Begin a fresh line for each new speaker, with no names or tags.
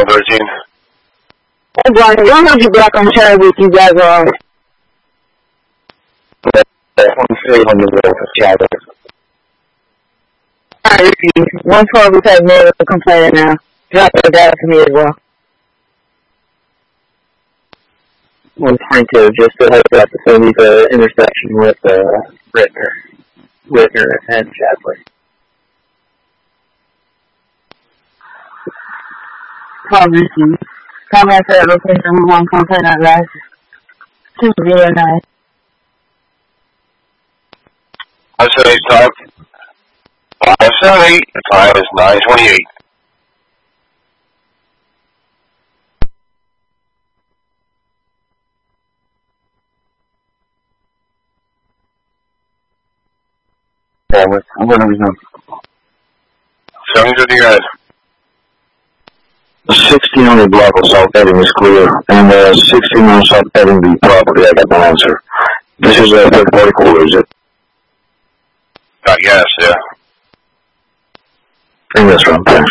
13.
Hey, Brian, you don't have your back on track with you guys are.
I'm free on the road for chatter.
Alright, Ricky. 112 is having a complaint now. Drop that down for me as well.
122, just to heads up, so leave the intersection with Rittner and Chadley.
Call Ricky. Come after that location, we want to complain that last 209.
I say time 578. The time is 9:28.
Yeah, I'm going to resume.
750 guys.
16 on the block of South Ebbing is clear, and 16 on South Ebbing the property, I got no answer. This is a third party caller, is it?
Got gas, yeah.
And that's what I'm saying.